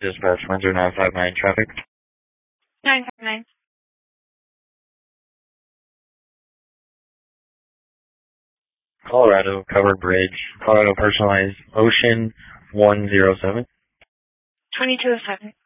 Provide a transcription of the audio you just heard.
Dispatch 10959 traffic. 959. Colorado Covered Bridge. Colorado Personalized Ocean 107. 2207.